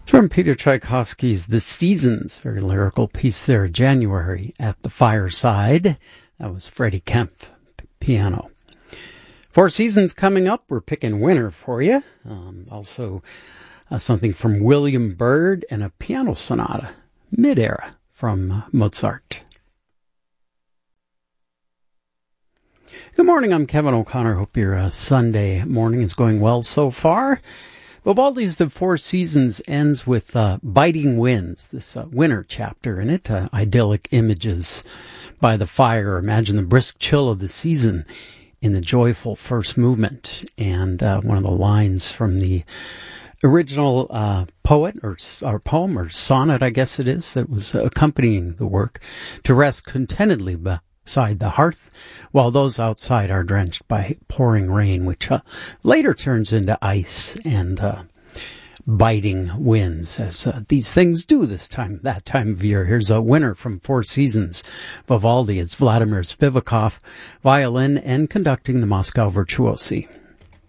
From Peter Tchaikovsky's The Seasons, very lyrical piece there, January at the Fireside. That was Freddie Kempf, piano. Four Seasons coming up. We're picking winter for you. Also, something from William Byrd and a piano sonata, mid-era, from Mozart. Good morning, I'm Kevin O'Connor. Hope your Sunday morning is going well so far. Vivaldi's The Four Seasons ends with Biting Winds, this winter chapter in it, idyllic images by the fire. Imagine the brisk chill of the season in the joyful first movement. And one of the lines from the original poet or poem or sonnet, I guess it is, that was accompanying the work, to rest contentedly beside the hearth while those outside are drenched by pouring rain, which later turns into ice and biting winds, as these things do that time of year. Here's a winner from Four Seasons. Vivaldi, it's Vladimir Spivakov, violin and conducting the Moscow Virtuosi.